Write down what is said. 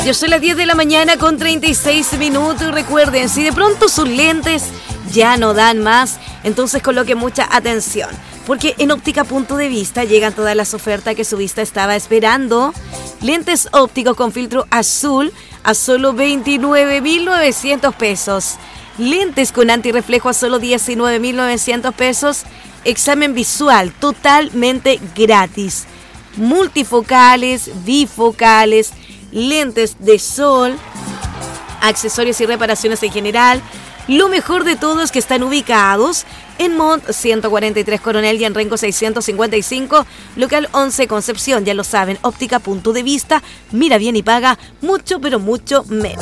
Yo soy las 10 de la mañana con 36 minutos y recuerden, si de pronto sus lentes ya no dan más, entonces coloque mucha atención, porque en Óptica Punto de Vista llegan todas las ofertas que su vista estaba esperando. Lentes ópticos con filtro azul a solo 29.900 pesos. Lentes con antirreflejo a solo 19.900 pesos. Examen visual totalmente gratis. Multifocales, bifocales, lentes de sol, accesorios y reparaciones en general. Lo mejor de todo es que están ubicados en Mont 143 Coronel y en Rengo 655, local 11 Concepción. Ya lo saben, Óptica Punto de Vista, mira bien y paga mucho, pero mucho menos.